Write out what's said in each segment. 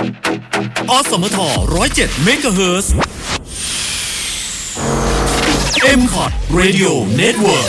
อสมท107 เมกะเฮิรตซ์ MCOT Radio Network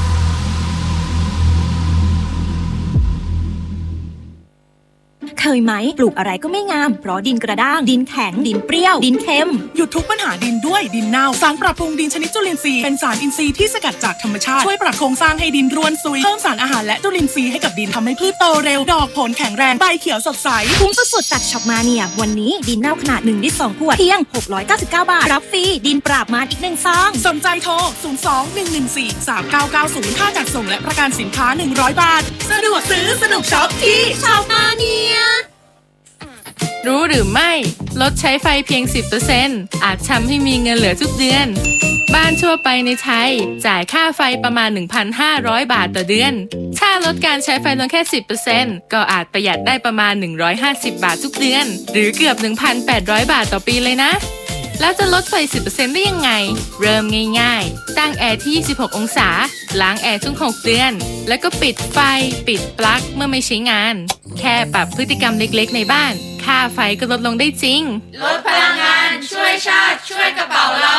เคยไหมปลูกอะไรก็ไม่งามเพราะดินกระด้างดินแข็งดินเปรี้ยวดินเค็มหยุดทุกปัญหาดินด้วยดินเน่าสารปรับปรุงดินชนิดจุลินทรีย์เป็นสารอินทรีย์ที่สกัดจากธรรมชาติช่วยปรับโครงสร้างให้ดินร่วนซุยเพิ่มสารอาหารและจุลินทรีย์ให้กับดินทำให้พืชโตเร็วดอกผลแข็งแรงใบเขียวสดใสคุ้มสุดๆจากช็อปมาเนียวันนี้ดินเน่าขนาด1 ลิตร 2 ขวดเพียง699 บาทรับฟรีดินปราบมารอีก1 ซองสนใจโทร02-114-3990ค่าจัดส่งและประกันสินค้า100 บาทสะดวกซื้อสนุกช็อปที่ช็อปมาเนียรู้หรือไม่ลดใช้ไฟเพียง 10% อาจทำให้มีเงินเหลือทุกเดือนบ้านทั่วไปในไทยจ่ายค่าไฟประมาณ 1,500 บาทต่อเดือนถ้าลดการใช้ไฟลงแค่ 10% ก็อาจประหยัดได้ประมาณ150 บาททุกเดือนหรือเกือบ 1,800 บาทต่อปีเลยนะแล้วจะลดไฟ 10% ได้ยังไงเริ่มง่ายๆตั้งแอร์ที่26 องศาล้างแอร์ทุก6 เดือนแล้วก็ปิดไฟปิดปลั๊กเมื่อไม่ใช้งานแค่ปรับพฤติกรรมเล็กๆในบ้านค่าไฟก็ลดลงได้จริงลดพลังงานช่วยชาติช่วยกระเป๋าเรา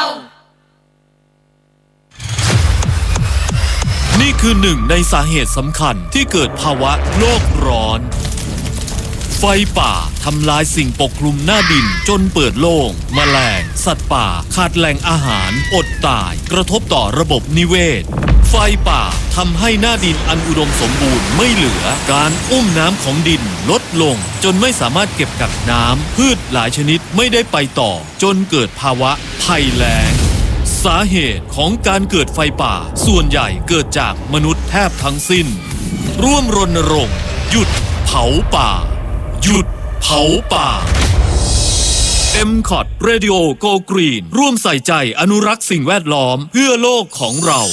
นี่คือหนึ่งในสาเหตุสำคัญที่เกิดภาวะโลกร้อนไฟป่าทำลายสิ่งปกคลุมหน้าดินจนเปิดโล่งแมลงสัตว์ป่าขาดแหล่งอาหารอดตายกระทบต่อระบบนิเวศไฟป่าทำให้หน้าดินอันอุดมสมบูรณ์ไม่เหลือการอุ้มน้ำของดินลดลงจนไม่สามารถเก็บกักน้ำพืชหลายชนิดไม่ได้ไปต่อจนเกิดภาวะภัยแล้งสาเหตุของการเกิดไฟป่าส่วนใหญ่เกิดจากมนุษย์แทบทั้งสิ้นร่วมรณรงค์หยุดเผาป่าหยุดเผาป่า MCOT Radio Go Green ร่วมใส่ใจอนุรักษ์สิ่งแวดล้อมเพื่อโลกของเรา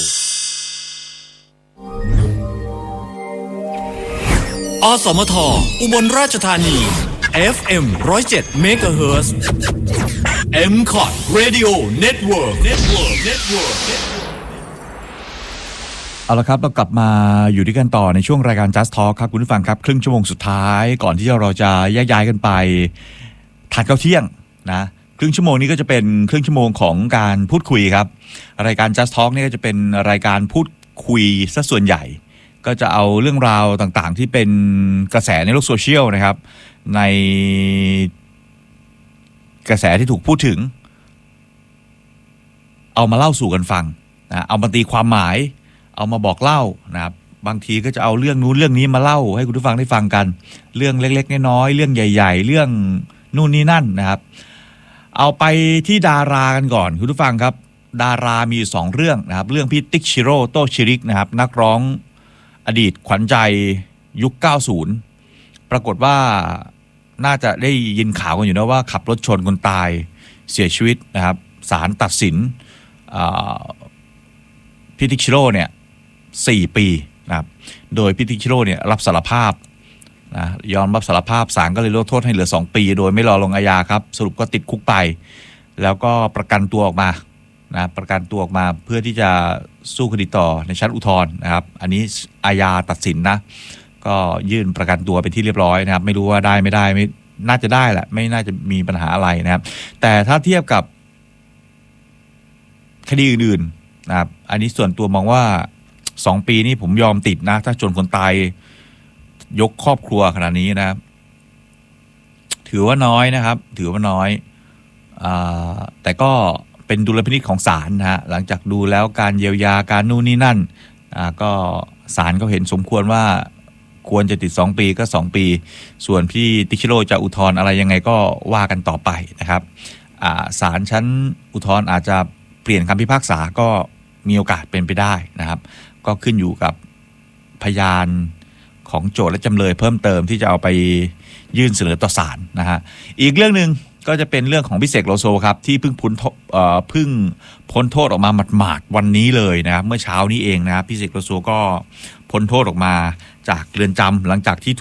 อสมทอุบลราชธานี FM 107 เมกะเฮิรตซ์ MCOT Radio Network เอาละครับเรากลับมาอยู่ด้วยกันต่อในช่วงรายการ Just Talk ครับคุณผู้ฟังครับครึ่งชั่วโมงสุดท้ายก่อนที่เราจะแยกย้ายกันไปทานข้าวเที่ยงนะครึ่งชั่วโมงนี้ก็จะเป็นครึ่งชั่วโมงของการพูดคุยครับรายการ Just Talk นี่ก็จะเป็นรายการพูดคุยซะส่วนใหญ่ก็จะเอาเรื่องราวต่างๆที่เป็นกระแสในโลกโซเชียลนะครับในกระแสที่ถูกพูดถึงเอามาเล่าสู่กันฟังนะเอามาตีความหมายเอามาบอกเล่านะครับบางทีก็จะเอาเรื่องนู้นเรื่องนี้มาเล่าให้คุณผู้ฟังได้ฟังกันเรื่องเล็กๆน้อยๆเรื่องใหญ่ๆเรื่องนู่นนี่นั่นนะครับเอาไปที่ดารากันก่อนคุณผู้ฟังครับดารามี2เรื่องนะครับเรื่องพี่ติ๊กชิโร่โตชิริกนะครับนักร้องอดีตขวัญใจยุค90ปรากฏว่าน่าจะได้ยินข่าวกันอยู่นะว่าขับรถชนคนตายเสียชีวิตนะครับศาลตัดสินพี่ติ๊กชิโร่เนี่ย4 ปีนะครับโดยพี่ติ๊กชิโร่เนี่ยรับสารภาพนะยอมรับสารภาพศาลก็เลยลดโทษให้เหลือ2 ปีโดยไม่รอลงอาญาครับสรุปก็ติดคุกไปแล้วก็ประกันตัวออกมานะประกันตัวออกมาเพื่อที่จะสู้คดีต่อในชั้นอุทธรณ์นะครับอันนี้อาญาตัดสินนะก็ยื่นประกันตัวไปที่เรียบร้อยนะครับไม่รู้ว่าได้ไม่ได้ไม่น่าจะได้แหละไม่น่าจะมีปัญหาอะไรนะครับแต่ถ้าเทียบกับคดีอื่นๆนะครับอันนี้ส่วนตัวมองว่า2 ปีนี้ผมยอมติดนะถ้าชนคนตายยกครอบครัวขนาดนี้นะครับถือว่าน้อยนะครับถือว่าน้อยแต่ก็เป็นดุลพินิจของศาลนะฮะหลังจากดูแล้วการเยียวยาการนู่นนี่นั่นก็ศาลก็เห็นสมควรว่าควรจะติด2 ปีก็2 ปีส่วนพี่ติ๊กชิโร่จะอุทธรณ์อะไรยังไงก็ว่ากันต่อไปนะครับศาลชั้นอุทธรณ์อาจจะเปลี่ยนคำพิพากษาก็มีโอกาสเป็นไปได้นะครับก็ขึ้นอยู่กับพยานของโจทก์และจำเลยเพิ่มเติมที่จะเอาไปยื่นเสนอต่อศาลนะฮะอีกเรื่องนึงก็จะเป็นเรื่องของพี่เสกโลโซครับที่เพิ่งพ้นโทษออกมาหมาดๆวันนี้เลยนะครับเมื่อเช้านี้เองนะครับพี่เสกโลโซก็พ้นโทษออกมาจากเรือนจำหลังจากที่